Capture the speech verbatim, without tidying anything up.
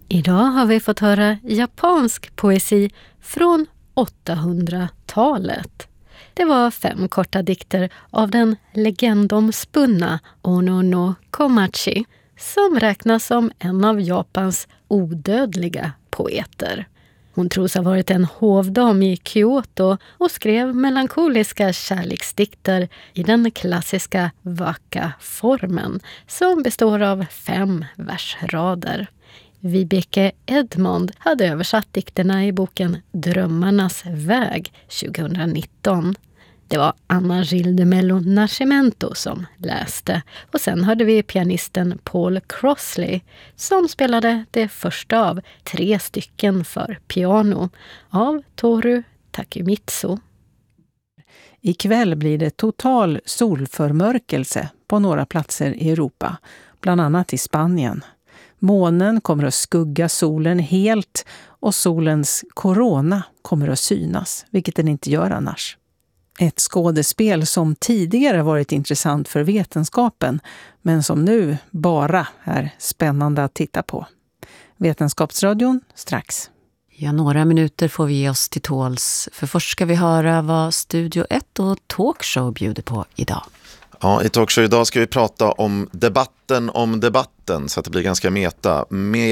Idag har vi fått höra japansk poesi från åttahundratalet. Det var fem korta dikter av den legendomspunna Ono no Komachi som räknas som en av Japans odödliga poeter. Hon tros ha varit en hovdam i Kyoto och skrev melankoliska kärleksdikter i den klassiska waka-formen som består av fem versrader. Vibeke Edmond hade översatt dikterna i boken Drömmarnas väg tjugonitton. Det var Anna Gilde Mello Nascimento som läste och sen hörde vi pianisten Paul Crossley som spelade det första av tre stycken för piano av Toru Takemitsu. Ikväll blir det total solförmörkelse på några platser i Europa, bland annat i Spanien. Månen kommer att skugga solen helt och solens korona kommer att synas, vilket den inte gör annars. Ett skådespel som tidigare varit intressant för vetenskapen, men som nu bara är spännande att titta på. Vetenskapsradion strax. Ja, några minuter får vi ge oss till tåls. För först ska vi höra vad Studio ett och Talkshow bjuder på idag. Ja, i Talkshow idag ska vi prata om debatten om debatten, så att det blir ganska meta. Med